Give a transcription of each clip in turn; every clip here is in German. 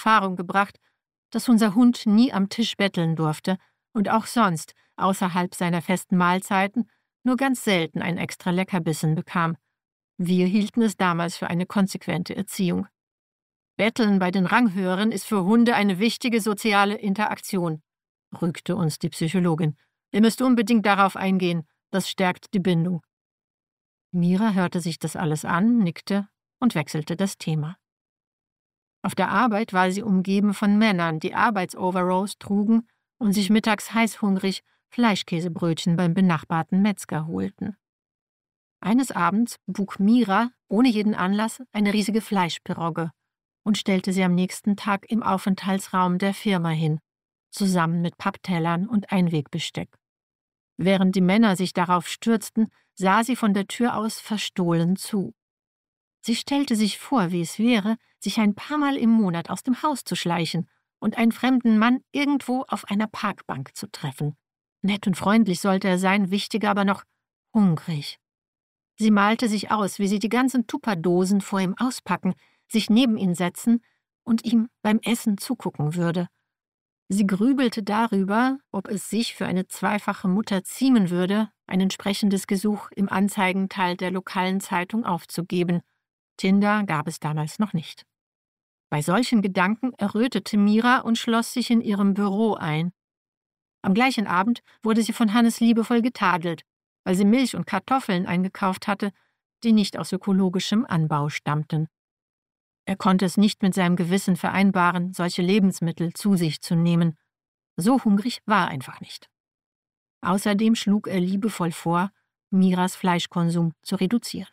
Erfahrung gebracht, dass unser Hund nie am Tisch betteln durfte und auch sonst, außerhalb seiner festen Mahlzeiten, nur ganz selten ein extra Leckerbissen bekam. Wir hielten es damals für eine konsequente Erziehung. Betteln bei den Ranghöheren ist für Hunde eine wichtige soziale Interaktion, rügte uns die Psychologin. Ihr müsst unbedingt darauf eingehen, das stärkt die Bindung. Mira hörte sich das alles an, nickte und wechselte das Thema. Auf der Arbeit war sie umgeben von Männern, die Arbeitsoveralls trugen und sich mittags heißhungrig Fleischkäsebrötchen beim benachbarten Metzger holten. Eines Abends buk Mira ohne jeden Anlass eine riesige Fleischpirogge und stellte sie am nächsten Tag im Aufenthaltsraum der Firma hin, zusammen mit Papptellern und Einwegbesteck. Während die Männer sich darauf stürzten, sah sie von der Tür aus verstohlen zu. Sie stellte sich vor, wie es wäre, sich ein paar Mal im Monat aus dem Haus zu schleichen und einen fremden Mann irgendwo auf einer Parkbank zu treffen. Nett und freundlich sollte er sein, wichtiger aber noch hungrig. Sie malte sich aus, wie sie die ganzen Tupperdosen vor ihm auspacken, sich neben ihn setzen und ihm beim Essen zugucken würde. Sie grübelte darüber, ob es sich für eine zweifache Mutter ziemen würde, ein entsprechendes Gesuch im Anzeigenteil der lokalen Zeitung aufzugeben. Tinder gab es damals noch nicht. Bei solchen Gedanken errötete Mira und schloss sich in ihrem Büro ein. Am gleichen Abend wurde sie von Hannes liebevoll getadelt, weil sie Milch und Kartoffeln eingekauft hatte, die nicht aus ökologischem Anbau stammten. Er konnte es nicht mit seinem Gewissen vereinbaren, solche Lebensmittel zu sich zu nehmen. So hungrig war er einfach nicht. Außerdem schlug er liebevoll vor, Miras Fleischkonsum zu reduzieren.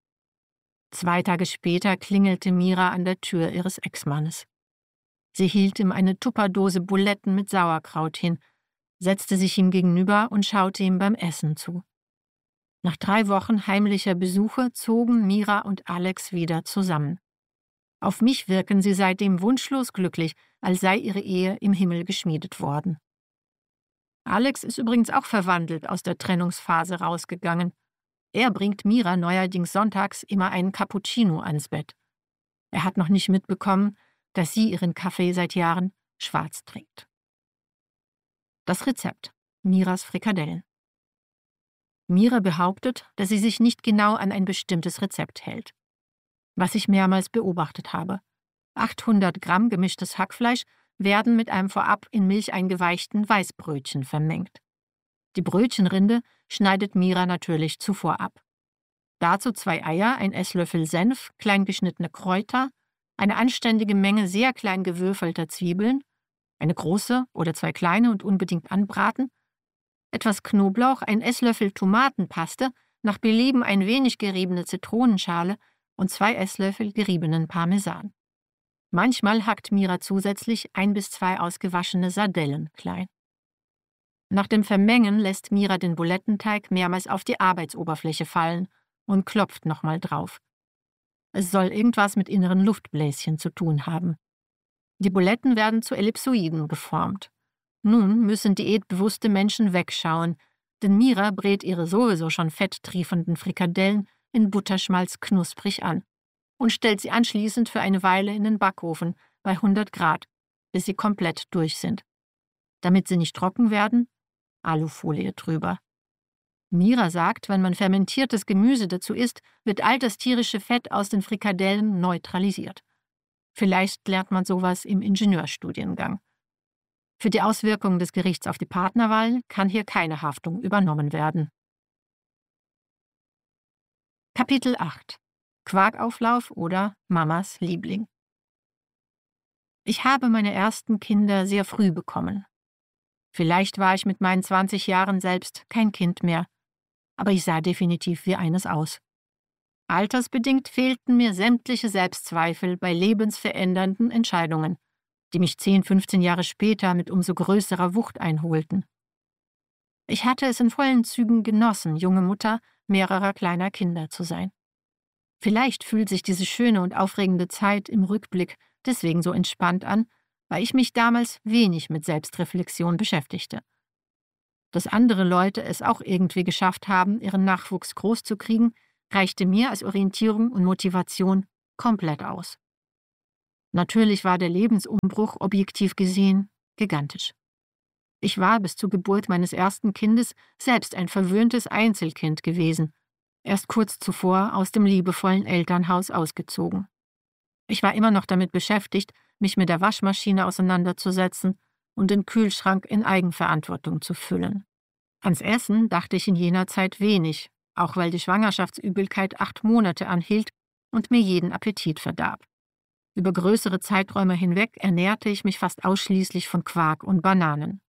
2 Tage später klingelte Mira an der Tür ihres Ex-Mannes. Sie hielt ihm eine Tupperdose Buletten mit Sauerkraut hin, setzte sich ihm gegenüber und schaute ihm beim Essen zu. Nach 3 Wochen heimlicher Besuche zogen Mira und Alex wieder zusammen. Auf mich wirken sie seitdem wunschlos glücklich, als sei ihre Ehe im Himmel geschmiedet worden. Alex ist übrigens auch verwandelt aus der Trennungsphase rausgegangen. Er bringt Mira neuerdings sonntags immer einen Cappuccino ans Bett. Er hat noch nicht mitbekommen, dass sie ihren Kaffee seit Jahren schwarz trinkt. Das Rezept: Miras Frikadellen. Mira behauptet, dass sie sich nicht genau an ein bestimmtes Rezept hält. Was ich mehrmals beobachtet habe: 800 Gramm gemischtes Hackfleisch werden mit einem vorab in Milch eingeweichten Weißbrötchen vermengt. Die Brötchenrinde schneidet Mira natürlich zuvor ab. Dazu 2 Eier, ein Esslöffel Senf, klein geschnittene Kräuter, eine anständige Menge sehr klein gewürfelter Zwiebeln, eine große oder 2 kleine und unbedingt anbraten, etwas Knoblauch, ein Esslöffel Tomatenpaste, nach Belieben ein wenig geriebene Zitronenschale und 2 Esslöffel geriebenen Parmesan. Manchmal hackt Mira zusätzlich 1 bis 2 ausgewaschene Sardellen klein. Nach dem Vermengen lässt Mira den Bulettenteig mehrmals auf die Arbeitsoberfläche fallen und klopft nochmal drauf. Es soll irgendwas mit inneren Luftbläschen zu tun haben. Die Buletten werden zu Ellipsoiden geformt. Nun müssen diätbewusste Menschen wegschauen, denn Mira brät ihre sowieso schon fetttriefenden Frikadellen in Butterschmalz knusprig an und stellt sie anschließend für eine Weile in den Backofen bei 100 Grad, bis sie komplett durch sind. Damit sie nicht trocken werden, Alufolie drüber. Mira sagt, wenn man fermentiertes Gemüse dazu isst, wird all das tierische Fett aus den Frikadellen neutralisiert. Vielleicht lernt man sowas im Ingenieurstudiengang. Für die Auswirkungen des Gerichts auf die Partnerwahl kann hier keine Haftung übernommen werden. Kapitel 8: Quarkauflauf oder Mamas Liebling. Ich habe meine ersten Kinder sehr früh bekommen. Vielleicht war ich mit meinen 20 Jahren selbst kein Kind mehr, aber ich sah definitiv wie eines aus. Altersbedingt fehlten mir sämtliche Selbstzweifel bei lebensverändernden Entscheidungen, die mich 10, 15 Jahre später mit umso größerer Wucht einholten. Ich hatte es in vollen Zügen genossen, junge Mutter mehrerer kleiner Kinder zu sein. Vielleicht fühlt sich diese schöne und aufregende Zeit im Rückblick deswegen so entspannt an, weil ich mich damals wenig mit Selbstreflexion beschäftigte. Dass andere Leute es auch irgendwie geschafft haben, ihren Nachwuchs groß zu kriegen, reichte mir als Orientierung und Motivation komplett aus. Natürlich war der Lebensumbruch objektiv gesehen gigantisch. Ich war bis zur Geburt meines ersten Kindes selbst ein verwöhntes Einzelkind gewesen, erst kurz zuvor aus dem liebevollen Elternhaus ausgezogen. Ich war immer noch damit beschäftigt, mich mit der Waschmaschine auseinanderzusetzen und den Kühlschrank in Eigenverantwortung zu füllen. Ans Essen dachte ich in jener Zeit wenig, auch weil die Schwangerschaftsübelkeit 8 Monate anhielt und mir jeden Appetit verdarb. Über größere Zeiträume hinweg ernährte ich mich fast ausschließlich von Quark und Bananen.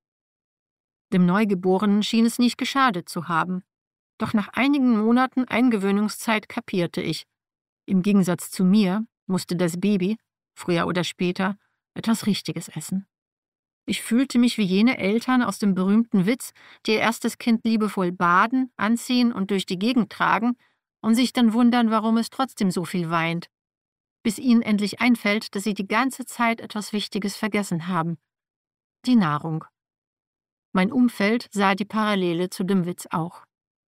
Dem Neugeborenen schien es nicht geschadet zu haben. Doch nach einigen Monaten Eingewöhnungszeit kapierte ich: Im Gegensatz zu mir musste das Baby, früher oder später, etwas Richtiges essen. Ich fühlte mich wie jene Eltern aus dem berühmten Witz, die ihr erstes Kind liebevoll baden, anziehen und durch die Gegend tragen und sich dann wundern, warum es trotzdem so viel weint, bis ihnen endlich einfällt, dass sie die ganze Zeit etwas Wichtiges vergessen haben: die Nahrung. Mein Umfeld sah die Parallele zu dem Witz auch.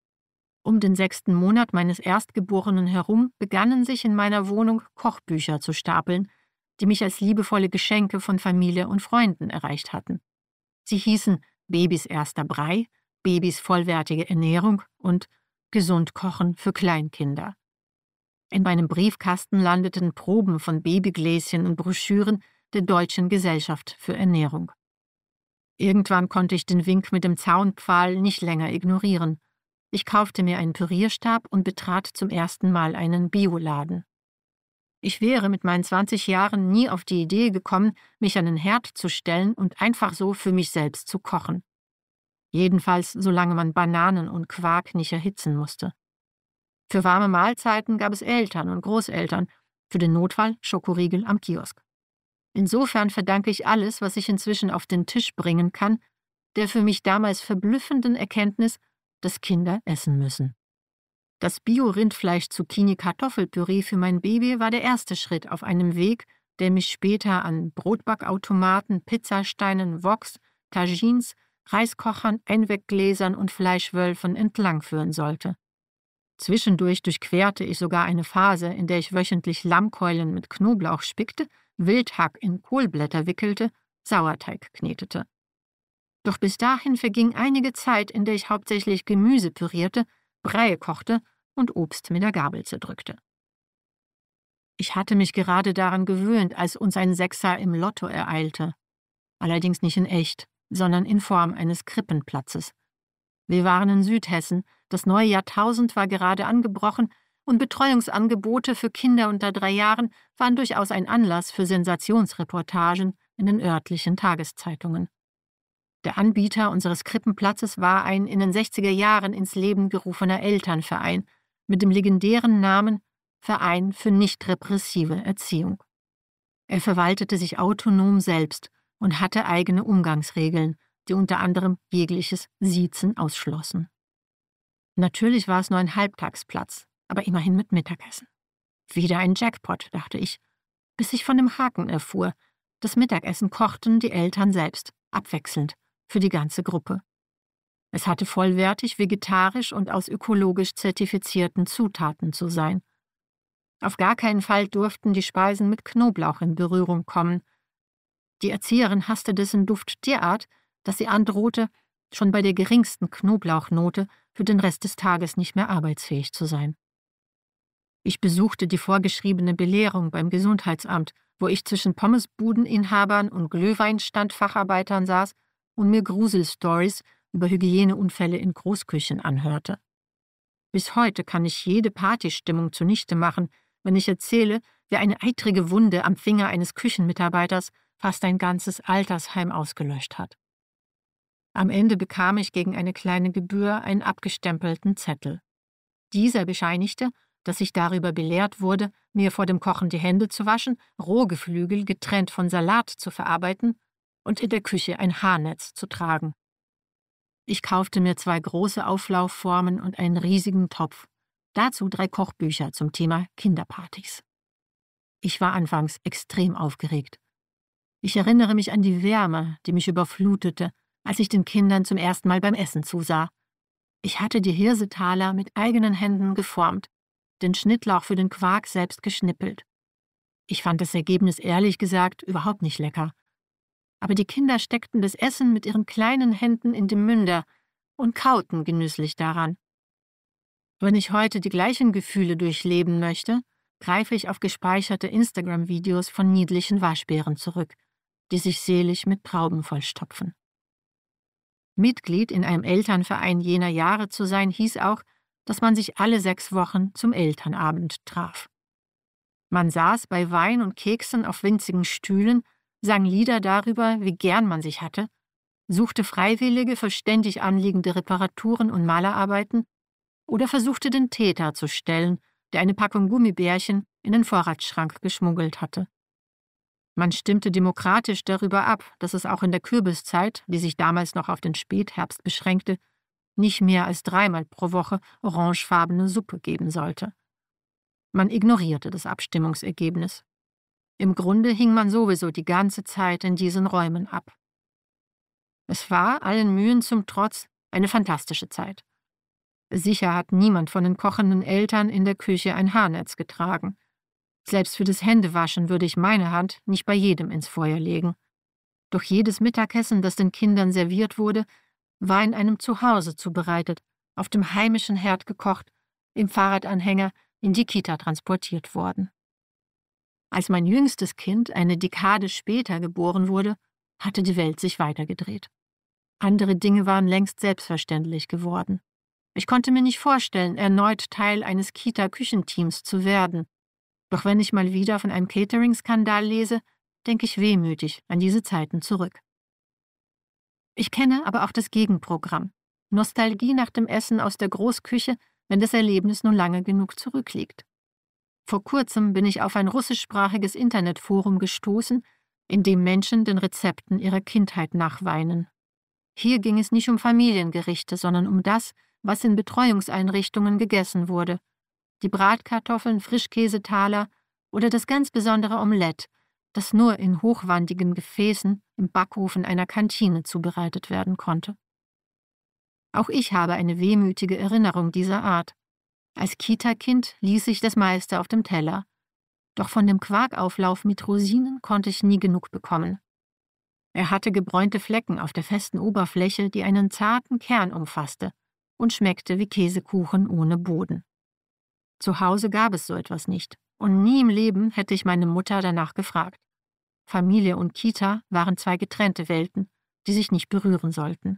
Um den 6. Monat meines Erstgeborenen herum begannen sich in meiner Wohnung Kochbücher zu stapeln, die mich als liebevolle Geschenke von Familie und Freunden erreicht hatten. Sie hießen Babys erster Brei, Babys vollwertige Ernährung und Gesund kochen für Kleinkinder. In meinem Briefkasten landeten Proben von Babygläschen und Broschüren der Deutschen Gesellschaft für Ernährung. Irgendwann konnte ich den Wink mit dem Zaunpfahl nicht länger ignorieren. Ich kaufte mir einen Pürierstab und betrat zum ersten Mal einen Bioladen. Ich wäre mit meinen 20 Jahren nie auf die Idee gekommen, mich an den Herd zu stellen und einfach so für mich selbst zu kochen. Jedenfalls, solange man Bananen und Quark nicht erhitzen musste. Für warme Mahlzeiten gab es Eltern und Großeltern, für den Notfall Schokoriegel am Kiosk. Insofern verdanke ich alles, was ich inzwischen auf den Tisch bringen kann, der für mich damals verblüffenden Erkenntnis, dass Kinder essen müssen. Das Bio-Rindfleisch-Zucchini-Kartoffelpüree für mein Baby war der erste Schritt auf einem Weg, der mich später an Brotbackautomaten, Pizzasteinen, Woks, Tagines, Reiskochern, Einweggläsern und Fleischwölfen entlangführen sollte. Zwischendurch durchquerte ich sogar eine Phase, in der ich wöchentlich Lammkeulen mit Knoblauch spickte, Wildhack in Kohlblätter wickelte, Sauerteig knetete. Doch bis dahin verging einige Zeit, in der ich hauptsächlich Gemüse pürierte, Breie kochte und Obst mit der Gabel zerdrückte. Ich hatte mich gerade daran gewöhnt, als uns ein Sechser im Lotto ereilte. Allerdings nicht in echt, sondern in Form eines Krippenplatzes. Wir waren in Südhessen, das neue Jahrtausend war gerade angebrochen und Betreuungsangebote für Kinder unter 3 Jahren waren durchaus ein Anlass für Sensationsreportagen in den örtlichen Tageszeitungen. Der Anbieter unseres Krippenplatzes war ein in den 60er Jahren ins Leben gerufener Elternverein mit dem legendären Namen Verein für nicht-repressive Erziehung. Er verwaltete sich autonom selbst und hatte eigene Umgangsregeln, die unter anderem jegliches Siezen ausschlossen. Natürlich war es nur ein Halbtagsplatz, aber immerhin mit Mittagessen. Wieder ein Jackpot, dachte ich, bis ich von dem Haken erfuhr: Das Mittagessen kochten die Eltern selbst, abwechselnd, für die ganze Gruppe. Es hatte vollwertig, vegetarisch und aus ökologisch zertifizierten Zutaten zu sein. Auf gar keinen Fall durften die Speisen mit Knoblauch in Berührung kommen. Die Erzieherin hasste dessen Duft derart, dass sie androhte, schon bei der geringsten Knoblauchnote für den Rest des Tages nicht mehr arbeitsfähig zu sein. Ich besuchte die vorgeschriebene Belehrung beim Gesundheitsamt, wo ich zwischen Pommesbudeninhabern und Glühweinstandfacharbeitern saß und mir Gruselstories über Hygieneunfälle in Großküchen anhörte. Bis heute kann ich jede Partystimmung zunichte machen, wenn ich erzähle, wie eine eitrige Wunde am Finger eines Küchenmitarbeiters fast ein ganzes Altersheim ausgelöscht hat. Am Ende bekam ich gegen eine kleine Gebühr einen abgestempelten Zettel. Dieser bescheinigte, dass ich darüber belehrt wurde, mir vor dem Kochen die Hände zu waschen, Rohgeflügel getrennt von Salat zu verarbeiten und in der Küche ein Haarnetz zu tragen. Ich kaufte mir 2 große Auflaufformen und einen riesigen Topf, dazu 3 Kochbücher zum Thema Kinderpartys. Ich war anfangs extrem aufgeregt. Ich erinnere mich an die Wärme, die mich überflutete, als ich den Kindern zum ersten Mal beim Essen zusah. Ich hatte die Hirsetaler mit eigenen Händen geformt, den Schnittlauch für den Quark selbst geschnippelt. Ich fand das Ergebnis ehrlich gesagt überhaupt nicht lecker. Aber die Kinder steckten das Essen mit ihren kleinen Händen in den Münder und kauten genüsslich daran. Wenn ich heute die gleichen Gefühle durchleben möchte, greife ich auf gespeicherte Instagram-Videos von niedlichen Waschbären zurück, die sich selig mit Trauben vollstopfen. Mitglied in einem Elternverein jener Jahre zu sein, hieß auch, dass man sich alle 6 Wochen zum Elternabend traf. Man saß bei Wein und Keksen auf winzigen Stühlen, sang Lieder darüber, wie gern man sich hatte, suchte Freiwillige für ständig anliegende Reparaturen und Malerarbeiten oder versuchte den Täter zu stellen, der eine Packung Gummibärchen in den Vorratsschrank geschmuggelt hatte. Man stimmte demokratisch darüber ab, dass es auch in der Kürbiszeit, die sich damals noch auf den Spätherbst beschränkte, nicht mehr als 3-mal pro Woche orangefarbene Suppe geben sollte. Man ignorierte das Abstimmungsergebnis. Im Grunde hing man sowieso die ganze Zeit in diesen Räumen ab. Es war, allen Mühen zum Trotz, eine fantastische Zeit. Sicher hat niemand von den kochenden Eltern in der Küche ein Haarnetz getragen. Selbst für das Händewaschen würde ich meine Hand nicht bei jedem ins Feuer legen. Doch jedes Mittagessen, das den Kindern serviert wurde, war in einem Zuhause zubereitet, auf dem heimischen Herd gekocht, im Fahrradanhänger in die Kita transportiert worden. Als mein jüngstes Kind eine Dekade später geboren wurde, hatte die Welt sich weitergedreht. Andere Dinge waren längst selbstverständlich geworden. Ich konnte mir nicht vorstellen, erneut Teil eines Kita-Küchenteams zu werden. Doch wenn ich mal wieder von einem Catering-Skandal lese, denke ich wehmütig an diese Zeiten zurück. Ich kenne aber auch das Gegenprogramm. Nostalgie nach dem Essen aus der Großküche, wenn das Erlebnis nun lange genug zurückliegt. Vor kurzem bin ich auf ein russischsprachiges Internetforum gestoßen, in dem Menschen den Rezepten ihrer Kindheit nachweinen. Hier ging es nicht um Familiengerichte, sondern um das, was in Betreuungseinrichtungen gegessen wurde. Die Bratkartoffeln, Frischkäsetaler oder das ganz besondere Omelett, das nur in hochwandigen Gefäßen im Backofen einer Kantine zubereitet werden konnte. Auch ich habe eine wehmütige Erinnerung dieser Art. Als Kita-Kind ließ ich das meiste auf dem Teller. Doch von dem Quarkauflauf mit Rosinen konnte ich nie genug bekommen. Er hatte gebräunte Flecken auf der festen Oberfläche, die einen zarten Kern umfasste und schmeckte wie Käsekuchen ohne Boden. Zu Hause gab es so etwas nicht, und nie im Leben hätte ich meine Mutter danach gefragt. Familie und Kita waren 2 getrennte Welten, die sich nicht berühren sollten.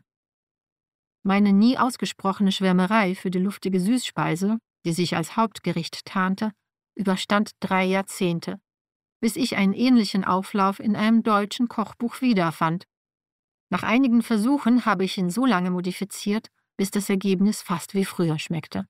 Meine nie ausgesprochene Schwärmerei für die luftige Süßspeise, die sich als Hauptgericht tarnte, überstand 3 Jahrzehnte, bis ich einen ähnlichen Auflauf in einem deutschen Kochbuch wiederfand. Nach einigen Versuchen habe ich ihn so lange modifiziert, bis das Ergebnis fast wie früher schmeckte.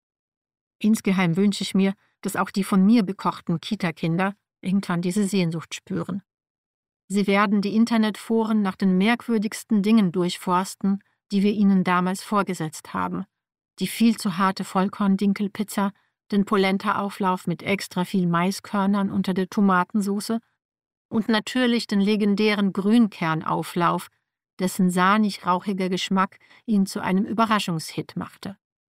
Insgeheim wünsche ich mir, dass auch die von mir bekochten Kita-Kinder irgendwann diese Sehnsucht spüren. Sie werden die Internetforen nach den merkwürdigsten Dingen durchforsten, die wir ihnen damals vorgesetzt haben. Die viel zu harte Vollkorn-Dinkelpizza, den Polenta-Auflauf mit extra viel Maiskörnern unter der Tomatensauce und natürlich den legendären Grünkernauflauf, dessen sahnig-rauchiger Geschmack ihn zu einem Überraschungshit machte.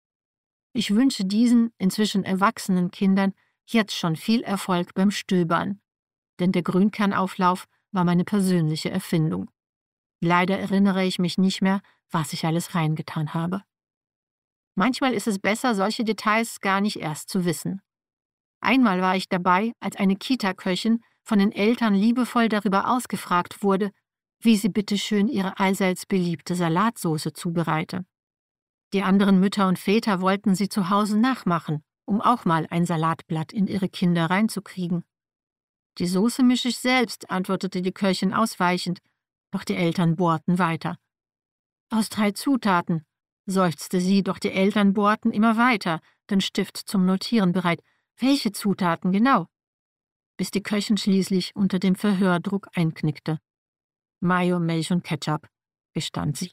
Ich wünsche diesen inzwischen erwachsenen Kindern jetzt schon viel Erfolg beim Stöbern, denn der Grünkernauflauf war meine persönliche Erfindung. Leider erinnere ich mich nicht mehr, was ich alles reingetan habe. Manchmal ist es besser, solche Details gar nicht erst zu wissen. Einmal war ich dabei, als eine Kita-Köchin von den Eltern liebevoll darüber ausgefragt wurde, wie sie bitteschön ihre allseits beliebte Salatsauce zubereite. Die anderen Mütter und Väter wollten sie zu Hause nachmachen, um auch mal ein Salatblatt in ihre Kinder reinzukriegen. »Die Soße mische ich selbst«, antwortete die Köchin ausweichend, doch die Eltern bohrten weiter. »Aus 3 Zutaten«, seufzte sie, doch die Eltern bohrten immer weiter, den Stift zum Notieren bereit. »Welche Zutaten genau?« Bis die Köchin schließlich unter dem Verhördruck einknickte. »Mayo, Milch und Ketchup«, gestand sie.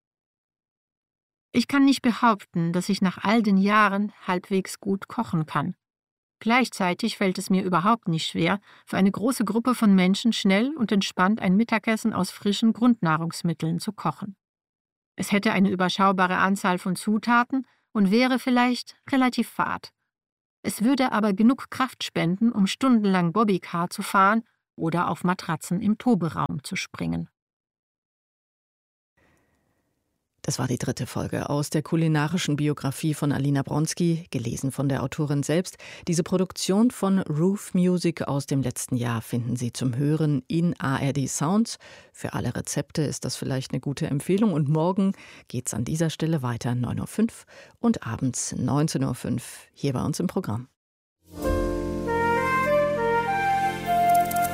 Ich kann nicht behaupten, dass ich nach all den Jahren halbwegs gut kochen kann. Gleichzeitig fällt es mir überhaupt nicht schwer, für eine große Gruppe von Menschen schnell und entspannt ein Mittagessen aus frischen Grundnahrungsmitteln zu kochen. Es hätte eine überschaubare Anzahl von Zutaten und wäre vielleicht relativ fad. Es würde aber genug Kraft spenden, um stundenlang Bobbycar zu fahren oder auf Matratzen im Toberaum zu springen. Das war die 3. Folge aus der kulinarischen Biografie von Alina Bronski, gelesen von der Autorin selbst. Diese Produktion von Roof Music aus dem letzten Jahr finden Sie zum Hören in ARD Sounds. Für alle Rezepte ist das vielleicht eine gute Empfehlung. Und morgen geht's an dieser Stelle weiter 9:05 Uhr und abends 19:05 Uhr hier bei uns im Programm.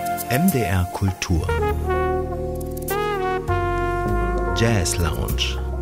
MDR Kultur Jazz Lounge